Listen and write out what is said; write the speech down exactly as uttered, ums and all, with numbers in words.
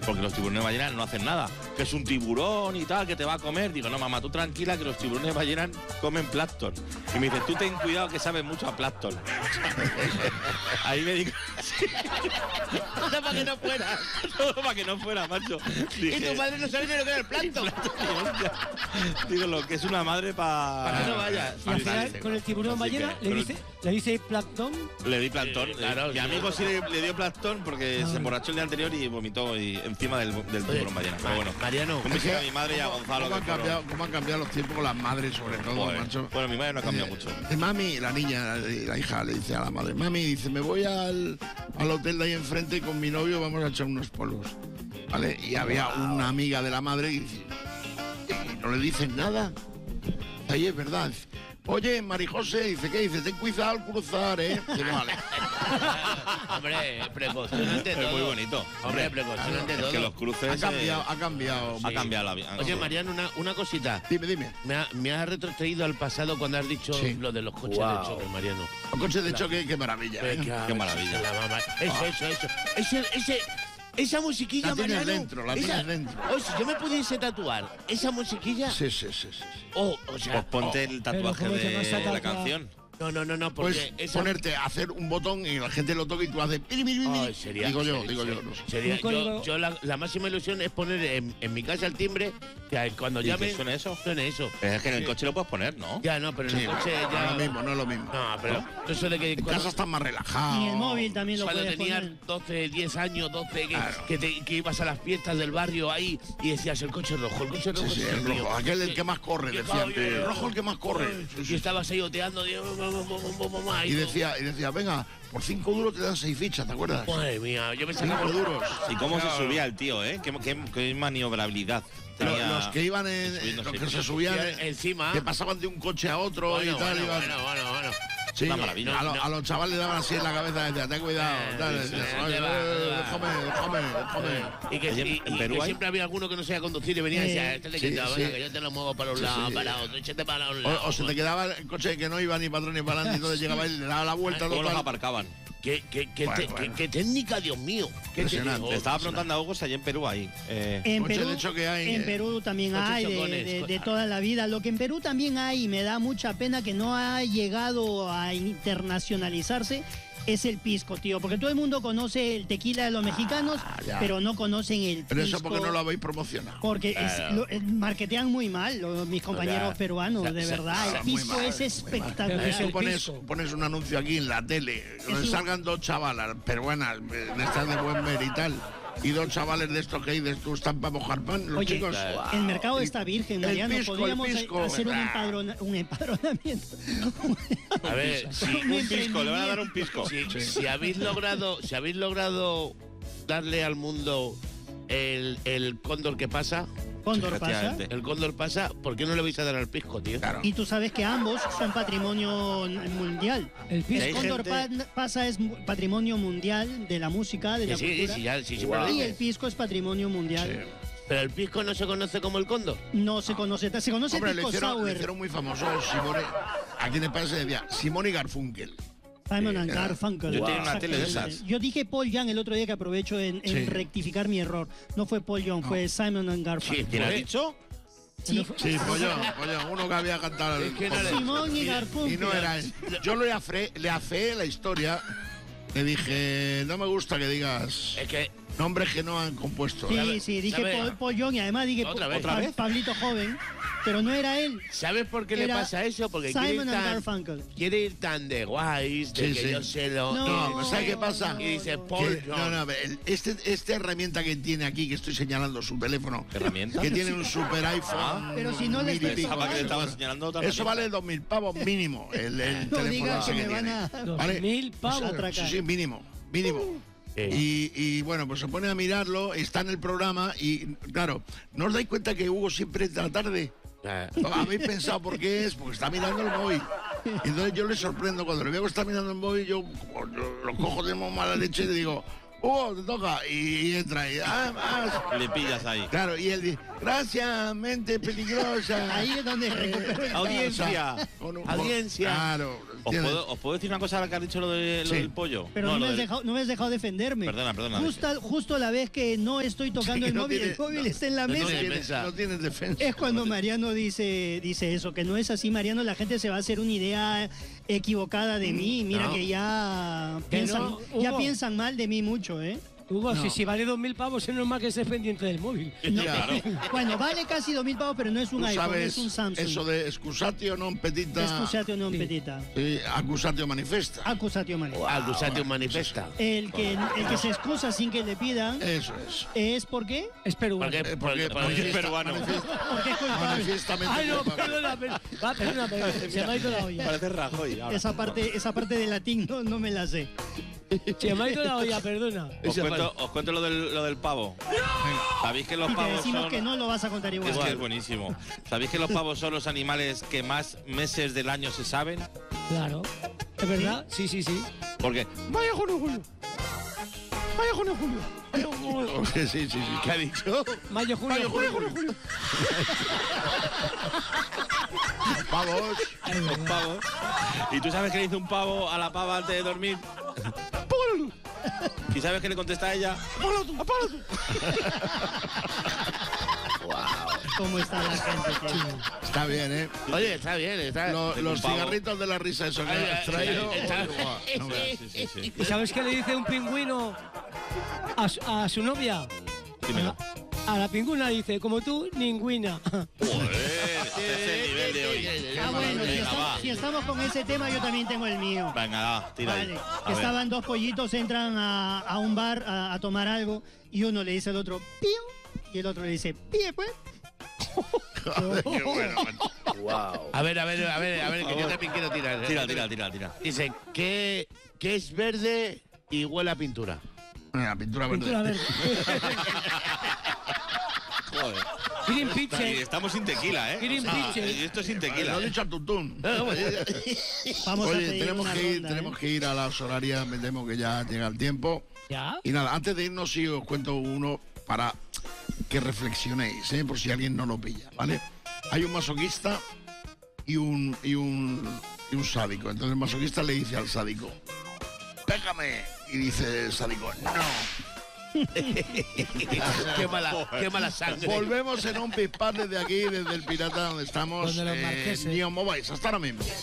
porque los tiburones ballenas no hacen nada. Que es un tiburón y tal, que te va a comer. Digo, no, mamá, tú tranquila, que los tiburones ballenas comen plancton. Y me dice, tú ten cuidado que sabes mucho a plancton. Ahí me digo... Todo para que no fuera. Todo para que no fuera, macho. Dije, y tu madre no sabe ni lo que era el plancton. Digo, lo que es una madre para... Para que no vaya. Y al final, con el tiburón ballena, le dice, le dice plancton. Le di plancton. Sí, claro, Mi sí. amigo sí le, le dio plancton porque Ah. se emborrachó el día anterior y vomitó y, encima del, del Oye, tiburón ballena. Pero bueno, Mariano, un besito a mi madre y a Gonzalo. ¿Cómo han, que fueron- cambiado, ¿Cómo han cambiado los tiempos con las madres, sobre todo, Joder. macho? Bueno, mi madre no ha cambiado Eh, mucho. eh, mami, la niña, la, la hija, le dice a la madre, mami, dice, me voy al, al hotel de ahí enfrente con mi novio, vamos a echar unos polvos. ¿Vale? Y había una amiga de la madre y dice, "¿Y no le dicen nada? Ahí es verdad. Dice, oye, Marijose, dice, ¿qué? Dice, ten cuidado al cruzar, ¿eh? Dice, vale. hombre, precaución ante Es todo. muy bonito. Hombre, precaución ante Es todo. que los cruces... Ha cambiado, eh, ha cambiado. ha cambiado la vida. Oye, Mariano, una, una cosita. Dime, dime. Me ha, me ha retrotraído al pasado cuando has dicho Sí. lo de los coches Wow. de choque, Mariano. Un coche de choque, qué maravilla. ¿eh? Venga, Qué maravilla. la mamá. Eso, eso, eso. Ese, ese, esa musiquilla, La tienes Mariano. dentro, la esa- tienes dentro. Oye, si yo me pudiese tatuar esa musiquilla. Sí, sí, sí, sí. sí. Oh, o sea. Pues ponte oh, el tatuaje ¿cómo se llama esa de la tatuaje? canción. no, no, no, no, Pues porque esa. ponerte a hacer un botón y la gente lo toca y tú haces... piri, piri, piri. Ay, sería, digo yo, sería- digo yo. sería- No sé. sería- Un código- yo, yo la, la máxima ilusión es poner en, en mi casa el timbre que cuando ¿Y llame que suene eso? suene eso. Pero es que en el Sí. coche lo puedes poner, ¿no? Ya no, pero en Sí, el coche no, ya. no es lo mismo, no es lo mismo. No, pero eso de que En cuando, casa estás más relajado. Y en el móvil también lo cuando puedes tenías poner. doce, diez años, doce, que, Claro. que, te- que ibas a las fiestas del barrio ahí y decías el coche rojo, el coche rojo. Sí, sí, es el mío. rojo. Aquel el Sí. que más corre, Y- decían. ay, El rojo el que más corre. ay, Sí, Y sí. estabas ahí oteando. Y, Y decía, y decía, venga, por cinco duros te dan seis fichas, ¿te acuerdas? madre mía, yo pensaba Cinco que duros. ¿Y cómo se Claro. subía el tío, eh? ¿Qué, qué, qué maniobrabilidad Lo- tenía? Los que iban en, subiendo los que seis se fichas. subían, Sí, encima. que pasaban de un coche a otro Bueno, y tal, bueno, iban. bueno, bueno, bueno. Sí, Una maravilla. a, lo- No. a los chavales le daban así en la cabeza, decía, ten cuidado, Eh, tal, sí, decía, sí, "Ay, te va, eh, te va". déjame, déjame, déjame. Y que, Oye, y- ¿en y Perú que hay? siempre había alguno que no sabía conducir y venía y decía, Eh, este te sí, quita, sí. venga, que yo te lo muevo para un Sí, lado, sí. para otro, échate para un O, lado. o se te quedaba el coche que no iba ni para atrás ni para adelante, y entonces llegaba y le daba la vuelta. ¿Cómo los total. aparcaban? ¿Qué, qué, qué, Bueno, te- bueno. qué- qué técnica, Dios mío? Qué Impresionante. técnica. Le estaba preguntando a Hugo si allá en Perú hay. Eh, En Coche Perú, de choque hay, en eh. Perú también Coches hay, de, chocones, de- co- de toda la vida. Lo que en Perú también hay, y me da mucha pena que no ha llegado a internacionalizarse, es el pisco, tío. Porque todo el mundo conoce el tequila de los mexicanos, ya. pero no conocen el Pero pisco. eso porque no lo habéis promocionado. Porque es- Claro. lo- eh, marketean muy mal los- mis compañeros sea, peruanos, o sea, de o sea, verdad. o sea, El muy pisco mal, es muy mal. espectacular. Eh, Es tú el pones, pisco. pones un anuncio aquí en la tele, donde un- salgan dos chavalas peruanas, eh, de estas de buen ver y tal, y dos chavales de estos que dices tú están para mojar pan, los Oye, chicos. el mercado Y- está virgen, el Mariano. pisco, el Podríamos pisco. hacer un, Ah. empadrona- un empadronamiento. A ver, si, un pisco, le van a dar un pisco. si, si habéis logrado, si habéis logrado darle al mundo el, el cóndor que pasa, Cóndor pasa. Efectivamente. el cóndor pasa, ¿por qué no le vais a dar al pisco, tío? Claro. Y tú sabes que ambos son patrimonio mundial. El hay Cóndor gente- Pa- pasa es mu- patrimonio mundial de la música, de Que la sí, cultura. sí, ya, sí, siempre lo Y dices. el pisco es patrimonio mundial. Sí. Pero el pisco no se conoce como el cóndor. No se conoce, se conoce Hombre, el le pisco hicieron, le sour. hicieron muy famoso Simone. Aquí en España se decía Simone y Garfunkel. Simon and Garfunkel. Yo tenía una tele de Exactamente. esas. Yo dije Paul Young el otro día, que aprovecho en, en Sí. rectificar mi error. No fue Paul Young, fue Simon and Garfunkel. ¿Quién ha dicho? Sí. Sí, pollón, pollón, uno que había cantado. el- Es que no le- Simón y y Garfunkel. no era él. Yo le afé, le afé la historia. Le dije, no me gusta que digas Es que nombres que no han compuesto. Sí, ¿Sabe- sí, dije sabe- Paul, Paul Young y además dije ¿Otra Pa- vez? Pa- ¿Otra vez? Pablito Joven, pero no era él. ¿sabes por qué le Era pasa eso? Porque quiere ir, Simon and tan, Garfunkel. quiere ir tan de guays, de Sí, que sí. yo sé lo... No, No, pues ¿sabes qué pasa? Y dice Que- Paul no, Young. no, a ver, el- este, esta herramienta que tiene aquí, que estoy señalando su teléfono, ¿Qué herramienta? que tiene un super iPhone. Pero si no les mil y pico. Pensaba que le estaba señalando otra Eso herramienta. vale dos mil pavos mínimo, el, el No teléfono digas ese que que me van tiene. a... Dos ¿Vale? mil pavos O sea, atracar. Sí, sí, mínimo, mínimo. Eh, Y, y, bueno, pues se pone a mirarlo, está en el programa y claro, ¿no os dais cuenta que Hugo siempre entra tarde? ah, ¿Habéis pensado por qué es? Porque está mirando el móvil. Y entonces yo le sorprendo, cuando le veo que está mirando el móvil, yo como lo, lo cojo de mala leche y le digo, Hugo, te toca. Y, y entra ahí. Ah, ah. Le pillas ahí. Claro, y él dice, gracias, mente peligrosa. Ahí es donde recupero el... Audiencia. Con un- Audiencia. Claro, ¿Os Tiene- puedo, ¿Os puedo decir una cosa ahora que has dicho lo, de, lo Sí. del pollo? Pero no, lo me has del- dejado, no me has dejado defenderme. Perdona, perdona. Justo, justo la vez que no estoy tocando Sí, el no móvil, tiene- el móvil no, está en la no mesa. No tiene tienes, defensa. no tienes defensa. Es cuando Mariano dice, dice eso, que no es así, Mariano, la gente se va a hacer una idea equivocada de mí. Mira No. que ya Que piensan, no, ya Hugo. piensan mal de mí mucho, ¿eh? Hugo, No. si, si vale dos mil pavos, es normal que estés pendiente del móvil. No, Claro. Bueno, vale casi dos mil pavos, pero no es un Tú iPhone, sabes es un Samsung. eso de excusatio non petita, Excusatio non Sí. petita. eh, accusatio manifesta. Accusatio manifesta. Acusatio manifesta. El que, el que se excusa sin que le pidan Eso es. es porque, Es peruano. Porque, Eh, porque, porque, porque- es peruano. manifiesta- porque es culpable. manifiestamente Ay, no, culpable. perdona, perdona. Va, perdona, perdona. Se me ha ido la olla. Parece Rajoy. ahora. Esa parte, esa parte de latín no, no me la sé. Se me ha ido la olla, perdona. Os cuento, os cuento lo, del, lo del pavo. ¿Sabéis que los Y te pavos decimos son... que no lo vas a contar igual. Es que es buenísimo. ¿Sabéis que los pavos son los animales que más meses del año se saben? Claro. ¿Es verdad? Sí, sí, sí. Porque... Vaya junio, julio. Vaya junio, julio. Sí, sí, sí, sí. ¿Qué ha dicho? Mayo, junio, julio, julio. Pavos. Los pavos. ¿Y tú sabes qué le dice un pavo a la pava antes de dormir? ¡Apágala tú! ¿Y sabes qué le contesta a ella? ¡Apágala tú! ¡Apágala tú! ¿Cómo está la gente, tío? Está bien, ¿eh? Oye, está bien, está Lo- Tengo los un pavo. cigarritos de la risa, eso que Ay, has ay, traído. ay, está- Uy, guau, no veas. Sí, sí, sí. ¿Y sabes qué le dice un pingüino a, su- a su novia? Dímelo. A la pingüina dice, como tú, ningüina. Joder, este es el nivel de hoy. Ah, bueno, si, Venga, estamos, va. si estamos con ese tema, yo también tengo el mío. Venga, va, tira ahí. Vale, A que ver. estaban dos pollitos, entran a, a un bar a, a tomar algo y uno le dice al otro, pío, y el otro le dice, píe, pues. Qué bueno, man. A ver, a ver, a ver, a ver, que yo también quiero tirar. ¿eh? Tira, tira, tira, tira. Dice, ¿qué, qué es verde y huele a pintura? Mira, pintura verde. Pintura verde. Joder. Green Y Pitcher. estamos sin tequila, ¿eh? Green Pitcher. y esto es sin Lo tequila. he dicho a tutún. Vamos a Oye, pedir tenemos una que, ir, ronda, tenemos ¿eh? que ir a las horarias, me temo que ya llega el tiempo. ¿Ya? Y nada, antes de irnos, sí os cuento uno para que reflexionéis, ¿eh? Por si alguien no lo pilla, ¿vale? Hay un masoquista y un, y un, y un sádico. Entonces el masoquista le dice al sádico, pégame. Y dice el sádico, no. qué mala, qué mala sangre. Volvemos en un pispar desde aquí, desde el Pirata donde estamos. Donde los eh, marqueses. ni os mováis, hasta ahora mismo.